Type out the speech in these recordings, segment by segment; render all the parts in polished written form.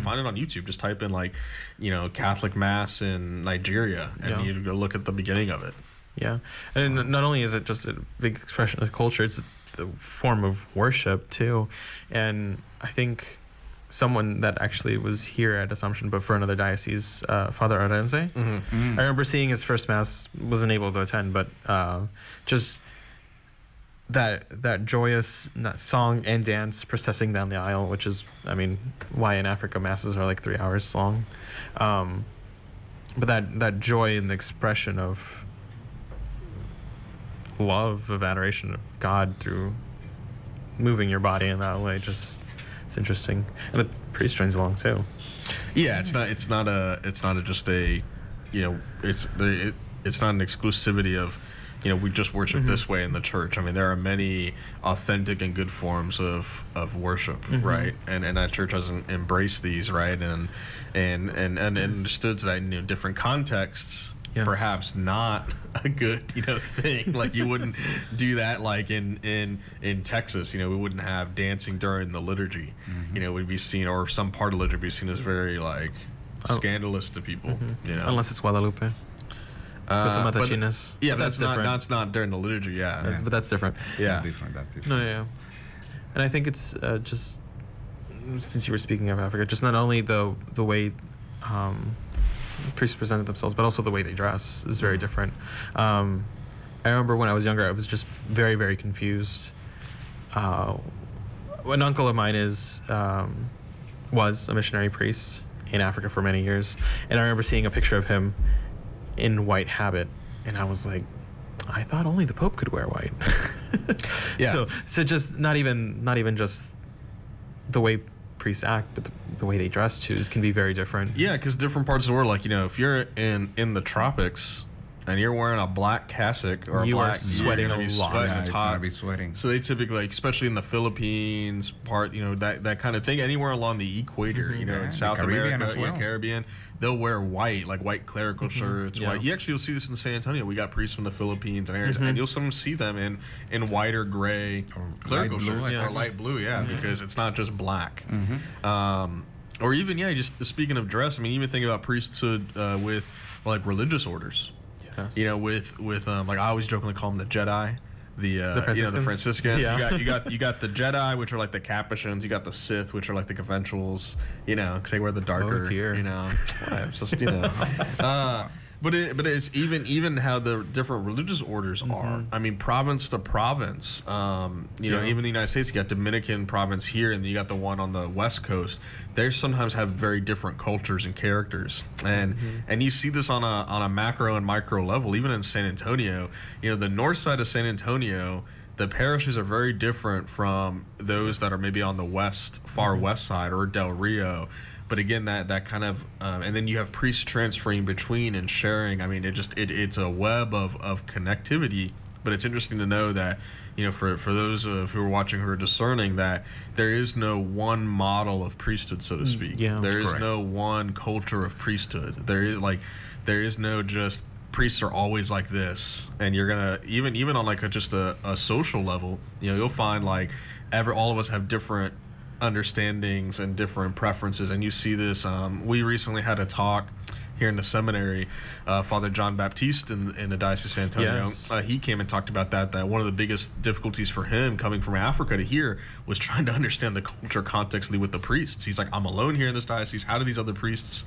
find it on YouTube. Just type in like, Catholic Mass in Nigeria, and you go look at the beginning of it. Yeah, and not only is it just a big expression of culture, it's the form of worship too. And I think someone that actually was here at Assumption, but for another diocese, Father Arenze. I remember seeing his first Mass, wasn't able to attend, but just that joyous song and dance processing down the aisle, which is, why in Africa Masses are like 3 hours long. But that joy and the expression of love, of adoration of God through moving your body in that way, it's interesting. And the priest joins along too. Yeah, it's not just a, it's not an exclusivity of, we just worship this way in the church. There are many authentic and good forms of worship, right? And that church hasn't embraced these, right? And understood that in different contexts, perhaps not a good thing. Like you wouldn't do that like in Texas. We wouldn't have dancing during the liturgy. Would be seen, or some part of liturgy be seen as very like scandalous to people. Unless it's Guadalupe. With the Matachinas. Yeah, that's not during the liturgy. Yeah, but that's different. Yeah, that's different. No, yeah. And I think it's just, since you were speaking of Africa, just not only the way priests presented themselves, but also the way they dress is very different. I remember when I was younger, I was just very, very confused. An uncle of mine was a missionary priest in Africa for many years, and I remember seeing a picture of him in white habit, and I was like, I thought only the Pope could wear white. Yeah. So just not even just the way priests act, but the way they dress too can be very different. Yeah, because different parts of the world, like if you're in the tropics and you're wearing a black cassock or you a black, are sweating a lot. It's hot. Be sweating. So they typically, like, especially in the Philippines part, that kind of thing, anywhere along the equator, in South Caribbean America, as well. Caribbean, they'll wear white, like white clerical shirts. Yeah. White. You actually will see this in San Antonio. We got priests from the Philippines and areas, and you'll sometimes see them in white or gray clerical shirts or light blue, because it's not just black. Or even, just speaking of dress, even think about priesthood with like religious orders. Yes. With like I always jokingly call them the Jedi, the Franciscans. the Franciscans. Yeah. You got the Jedi, which are like the Capuchins. You got the Sith, which are like the conventuals. Because they wear the darker. Oh, dear. It's just But it's even how the different religious orders are. Province to province. Even the United States, you got Dominican province here, and you got the one on the West Coast. They sometimes have very different cultures and characters, and you see this on a macro and micro level. Even in San Antonio, the north side of San Antonio, the parishes are very different from those that are maybe on the far west side or Del Rio. But again, that kind of, and then you have priests transferring between and sharing. It's a web of connectivity. But it's interesting to know that, for those who are watching who are discerning, that there is no one model of priesthood, so to speak. There is no one culture of priesthood. There is no just priests are always like this. And you're gonna even on like just a social level, you'll find like all of us have different understandings and different preferences, and you see this. We recently had a talk here in the seminary. Father John Baptiste in the Diocese of San Antonio. Yes. He came and talked about that one of the biggest difficulties for him coming from Africa to here was trying to understand the culture contextually with the priests. He's like, I'm alone here in this diocese. How do these other priests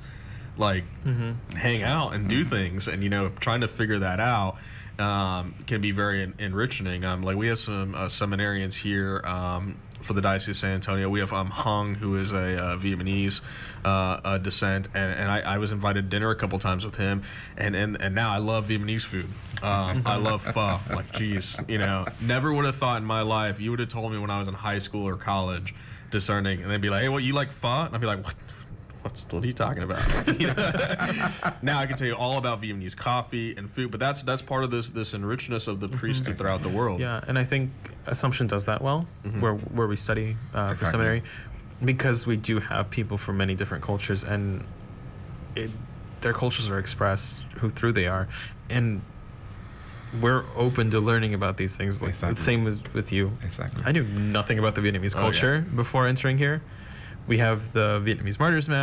hang out and do things? And trying to figure that out can be very enriching. Like we have some seminarians here for the Diocese of San Antonio. We have Hung, who is a Vietnamese descent, and I was invited to dinner a couple times with him, and now I love Vietnamese food. I love pho. Like, geez, never would have thought in my life. You would have told me when I was in high school or college, discerning, and they'd be like, "Hey, what, you like pho?" And I'd be like, "What? What are you talking about?" Now I can tell you all about Vietnamese coffee and food, but that's part of this enrichedness of the priesthood throughout the world. Yeah, and I think Assumption does that well, where we study for seminary, because we do have people from many different cultures, and their cultures are expressed through they are, and we're open to learning about these things. Like the same with you. Exactly. I knew nothing about the Vietnamese culture before entering here. We have the Vietnamese Martyrs Mass.